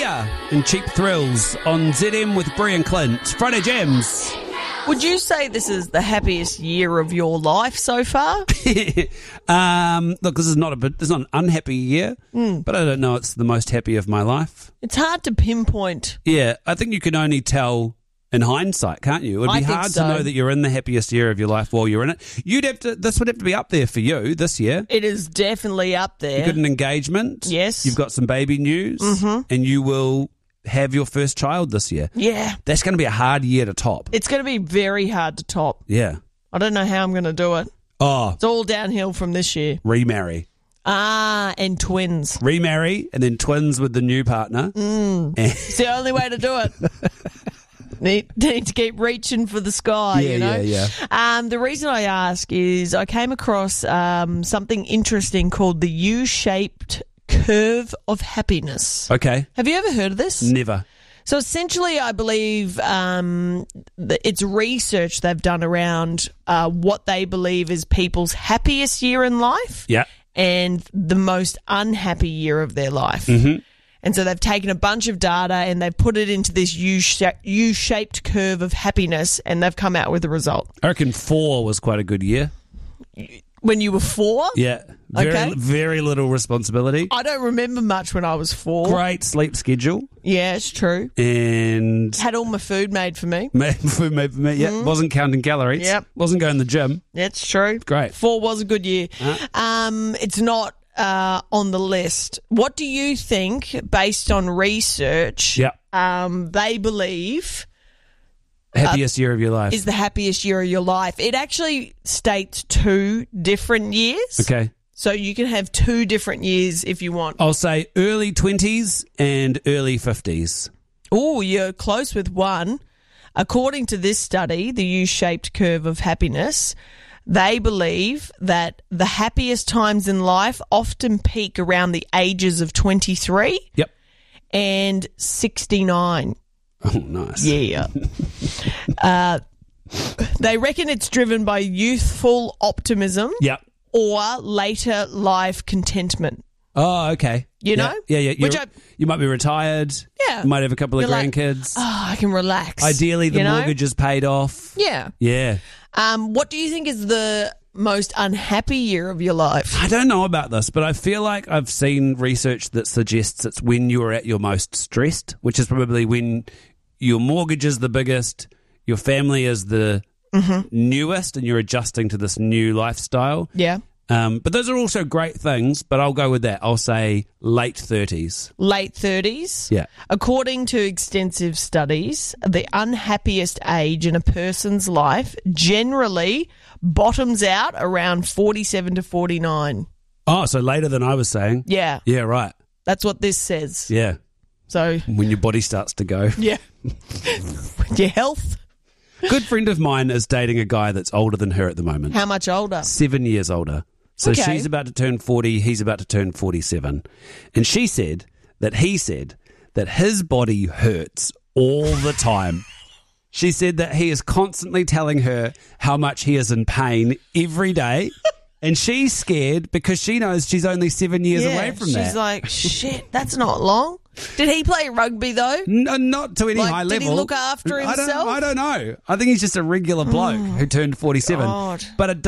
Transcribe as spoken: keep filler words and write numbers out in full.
Sia and Cheap Thrills on Z M with Brie and Clint. Friday Jams. Would you say this is the happiest year of your life so far? um, look, this is not a bit, this is not an unhappy year, mm. but I don't know it's the most happy of my life. It's hard to pinpoint. Yeah, I think you can only tell in hindsight, can't you? It would be I think hard so. to know that you're in the happiest year of your life while you're in it. You'd have to. This would have to be up there for you this year. It is definitely up there. You've got an engagement. Yes. You've got some baby news, mm-hmm. and you will have your first child this year. Yeah. That's going to be a hard year to top. It's going to be very hard to top. Yeah. I don't know how I'm going to do it. Oh. It's all downhill from this year. Remarry. Ah, and twins. Remarry and then twins with the new partner. Mm. It's the only way to do it. Need, need to keep reaching for the sky, yeah, you know? Yeah, yeah. Um, the reason I ask is I came across um, something interesting called the U-shaped curve of happiness. Okay. Have you ever heard of this? Never. So essentially, I believe um, that it's research they've done around uh, what they believe is people's happiest year in life Yeah. and the most unhappy year of their life. Mm-hmm. And so they've taken a bunch of data and they've put it into this U-sha- U-shaped curve of happiness, and they've come out with a result. I reckon four was quite a good year. When you were four? Yeah. Very, Okay. very little responsibility. I don't remember much when I was four. Great sleep schedule. Yeah, it's true. And Had all my food made for me. made food made for me. Yeah. Mm. Wasn't counting calories. Yep. Wasn't going to the gym. That's true. Great. Four was a good year. Uh. Um, it's not uh, on the list. What do you think, based on research, Yeah. um, they believe Happiest year of your life. is the happiest year of your life? It actually states two different years. Okay. So you can have two different years if you want. I'll say early twenties and early fifties. Oh, you're close with one. According to this study, the U-shaped curve of happiness, they believe that the happiest times in life often peak around the ages of twenty-three Yep. and sixty-nine. Oh, nice. Yeah. uh, they reckon it's driven by youthful optimism Yep. or later life contentment. Oh, okay. You yeah. know? Yeah, yeah. Which You're- I- you might be retired. Yeah. You might have a couple of You're like, grandkids. Oh, I can relax. Ideally, the you know? mortgage is paid off. Yeah. Yeah. Um, what do you think is the most unhappy year of your life? I don't know about this, but I feel like I've seen research that suggests it's when you're at your most stressed, which is probably when your mortgage is the biggest, your family is the Mm-hmm. newest, and you're adjusting to this new lifestyle. Yeah. Um, but those are also great things, but I'll go with that. I'll say late thirties. Late thirties. Yeah. According to extensive studies, the unhappiest age in a person's life generally bottoms out around forty-seven to forty-nine. Oh, so later than I was saying. Yeah. Yeah, right. That's what this says. Yeah. So, When your body starts to go. yeah. Your health. Good friend of mine is dating a guy that's older than her at the moment. How much older? Seven years older. So Okay. she's about to turn forty, he's about to turn forty-seven. And she said that he said that his body hurts all the time. She said that he is constantly telling her how much he is in pain every day. And she's scared because she knows she's only seven years Yeah, away from she's that. like, shit, that's not long. Did he play rugby though? No, not to any Like, high did level. he look after I don't, himself? I don't know. I think he's just a regular bloke who turned forty-seven. God. But it